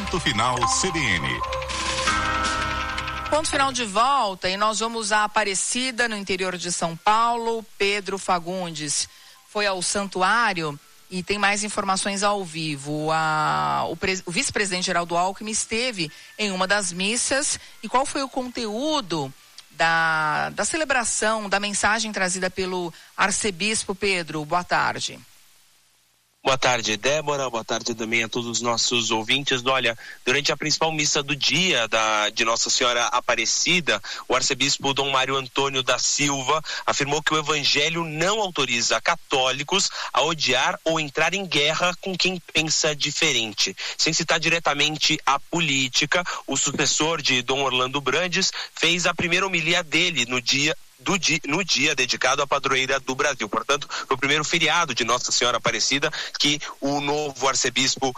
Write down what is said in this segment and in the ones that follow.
Ponto Final CBN. Ponto final de volta e nós vamos a Aparecida, no interior de São Paulo. Pedro Fagundes foi ao santuário e tem mais informações ao vivo. O vice-presidente Geraldo Alckmin esteve em uma das missas. E qual foi o conteúdo da celebração, da mensagem trazida pelo arcebispo? Pedro, boa tarde. Boa tarde, Débora. Boa tarde também a todos os nossos ouvintes. Olha, durante a principal missa do dia de Nossa Senhora Aparecida, o arcebispo Dom Mário Antônio da Silva afirmou que o evangelho não autoriza católicos a odiar ou entrar em guerra com quem pensa diferente. Sem citar diretamente a política, o sucessor de Dom Orlando Brandes fez a primeira homilia dele no dia dedicado à padroeira do Brasil. Portanto, foi o primeiro feriado de Nossa Senhora Aparecida que o novo arcebispo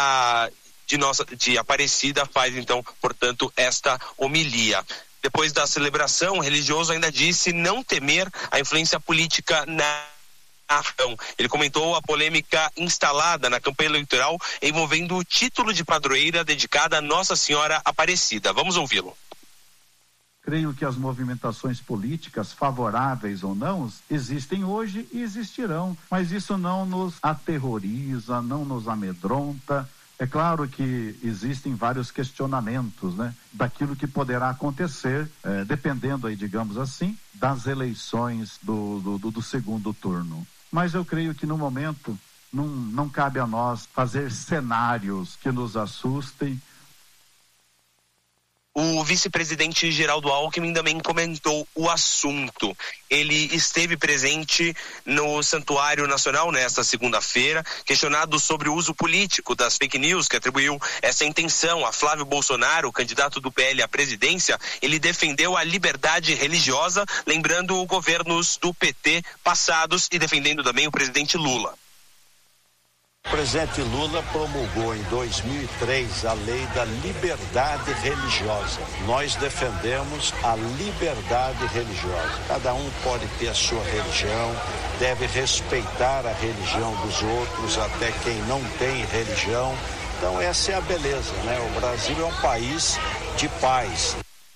de Aparecida faz, então, portanto, esta homilia. Depois da celebração, o religioso ainda disse não temer a influência política na ação. Ele comentou a polêmica instalada na campanha eleitoral envolvendo o título de padroeira dedicada a Nossa Senhora Aparecida. Vamos ouvi-lo. Creio que as movimentações políticas, favoráveis ou não, existem hoje e existirão, mas isso não nos aterroriza, não nos amedronta. É claro que existem vários questionamentos, né, daquilo que poderá acontecer, dependendo aí, digamos assim, das eleições do segundo turno. Mas eu creio que no momento não cabe a nós fazer cenários que nos assustem. O vice-presidente Geraldo Alckmin também comentou o assunto. Ele esteve presente no Santuário Nacional nesta segunda-feira, questionado sobre o uso político das fake news que atribuiu essa intenção a Flávio Bolsonaro, candidato do PL à presidência. Ele defendeu a liberdade religiosa, lembrando governos do PT passados e defendendo também o presidente Lula. O presidente Lula promulgou em 2003 a lei da liberdade religiosa. Nós defendemos a liberdade religiosa. Cada um pode ter a sua religião, deve respeitar a religião dos outros, até quem não tem religião. Então essa é a beleza, né? O Brasil é um país de paz.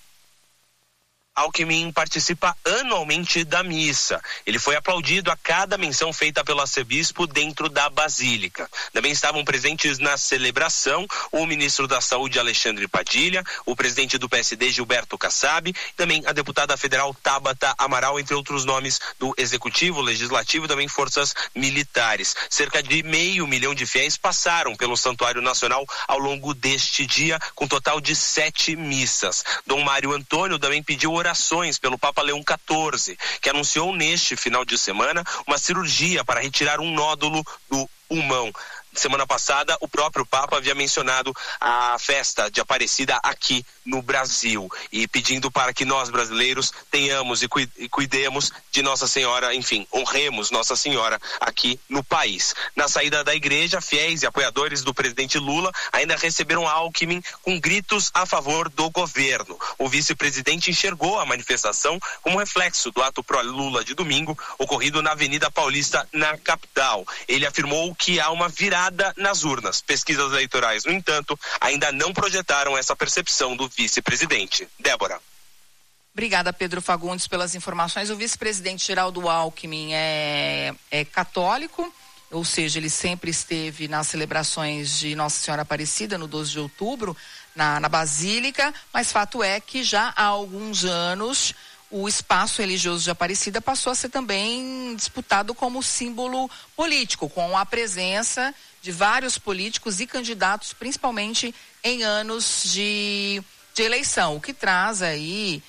Alckmin participa anualmente da missa. Ele foi aplaudido a cada menção feita pelo arcebispo dentro da Basílica. Também estavam presentes na celebração o ministro da Saúde, Alexandre Padilha, o presidente do PSD, Gilberto Kassab, e também a deputada federal Tabata Amaral, entre outros nomes do Executivo, Legislativo e também forças militares. Cerca de 500 mil de fiéis passaram pelo Santuário Nacional ao longo deste dia, com um total de 7 missas. Dom Mário Antônio também pediu orações pelo Papa Leão XIV, que anunciou neste final de semana uma cirurgia para retirar um nódulo do pulmão. Semana passada, o próprio Papa havia mencionado a festa de Aparecida aqui no Brasil e pedindo para que nós brasileiros tenhamos e cuidemos de Nossa Senhora, enfim, honremos Nossa Senhora aqui no país. Na saída da igreja, fiéis e apoiadores do presidente Lula ainda receberam Alckmin com gritos a favor do governo. O vice-presidente enxergou a manifestação como reflexo do ato pró-Lula de domingo, ocorrido na Avenida Paulista, na capital. Ele afirmou que há uma virada nas urnas. Pesquisas eleitorais, no entanto, ainda não projetaram essa percepção do vice-presidente. Débora. Obrigada, Pedro Fagundes, pelas informações. O vice-presidente Geraldo Alckmin é católico, ou seja, ele sempre esteve nas celebrações de Nossa Senhora Aparecida, no 12 de outubro, na Basílica, mas fato é que já há alguns anos o espaço religioso de Aparecida passou a ser também disputado como símbolo político, com a presença de vários políticos e candidatos, principalmente em anos de eleição, o que traz aí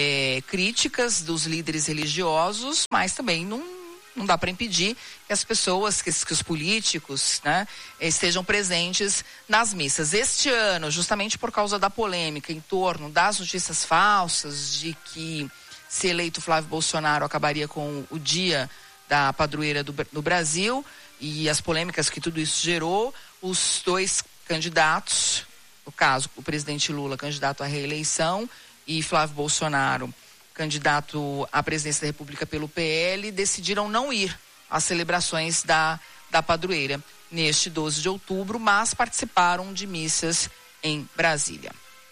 críticas dos líderes religiosos, mas também não dá para impedir que as pessoas, que os políticos, né, estejam presentes nas missas. Este ano, justamente por causa da polêmica em torno das notícias falsas de que, se eleito Flávio Bolsonaro, acabaria com o dia da padroeira do Brasil e as polêmicas que tudo isso gerou, os dois candidatos, no caso, o presidente Lula, candidato à reeleição, e Flávio Bolsonaro, candidato à presidência da República pelo PL, decidiram não ir às celebrações da padroeira neste 12 de outubro, mas participaram de missas em Brasília.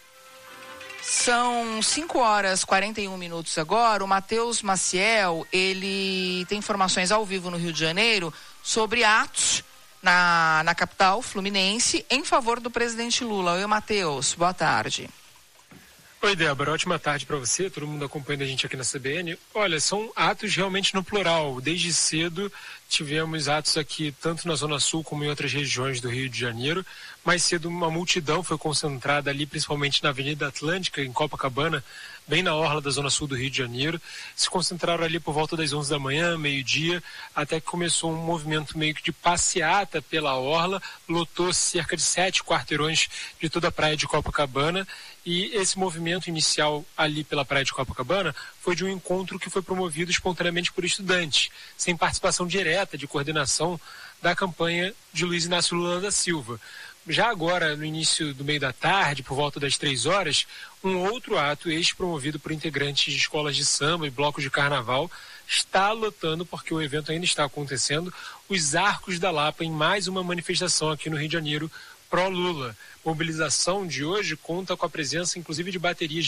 São 5h41 agora. O Matheus Maciel, ele tem informações ao vivo no Rio de Janeiro sobre atos na capital fluminense em favor do presidente Lula. Oi, Matheus, boa tarde. Oi, Débora, ótima tarde para você, todo mundo acompanhando a gente aqui na CBN. Olha, são atos realmente no plural. Desde cedo tivemos atos aqui, tanto na Zona Sul como em outras regiões do Rio de Janeiro. Mais cedo uma multidão foi concentrada ali, principalmente na Avenida Atlântica, em Copacabana, bem na orla da Zona Sul do Rio de Janeiro. Se concentraram ali por volta das 11 da manhã, meio-dia, até que começou um movimento meio que de passeata pela orla, lotou cerca de 7 quarteirões de toda a praia de Copacabana. E esse movimento inicial ali pela praia de Copacabana foi de um encontro que foi promovido espontaneamente por estudantes, sem participação direta de coordenação da campanha de Luiz Inácio Lula da Silva. Já agora, no início do meio da tarde, por volta das 3 horas, um outro ato, este promovido por integrantes de escolas de samba e blocos de carnaval, está lotando, porque o evento ainda está acontecendo, os Arcos da Lapa em mais uma manifestação aqui no Rio de Janeiro pró-Lula. Mobilização de hoje conta com a presença, inclusive, de baterias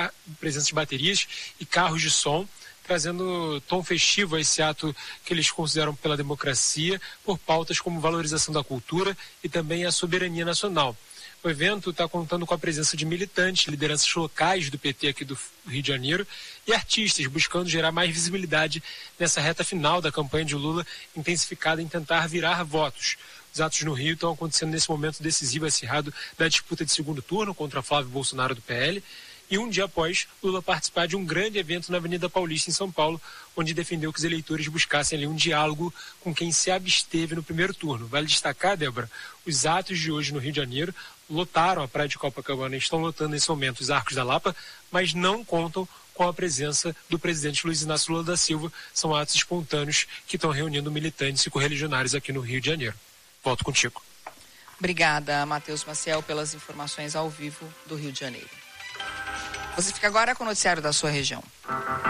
e carros de som, trazendo tom festivo a esse ato que eles consideram pela democracia, por pautas como valorização da cultura e também a soberania nacional. O evento está contando com a presença de militantes, lideranças locais do PT aqui do Rio de Janeiro e artistas, buscando gerar mais visibilidade nessa reta final da campanha de Lula, intensificada em tentar virar votos. Os atos no Rio estão acontecendo nesse momento decisivo, acirrado, da disputa de segundo turno contra Flávio Bolsonaro do PL, e um dia após Lula participar de um grande evento na Avenida Paulista, em São Paulo, onde defendeu que os eleitores buscassem ali um diálogo com quem se absteve no primeiro turno. Vale destacar, Débora, os atos de hoje no Rio de Janeiro lotaram a praia de Copacabana e estão lotando nesse momento os Arcos da Lapa, mas não contam com a presença do presidente Luiz Inácio Lula da Silva. São atos espontâneos que estão reunindo militantes e correligionários aqui no Rio de Janeiro. Volto contigo. Obrigada, Matheus Maciel, pelas informações ao vivo do Rio de Janeiro. Você fica agora com o noticiário da sua região.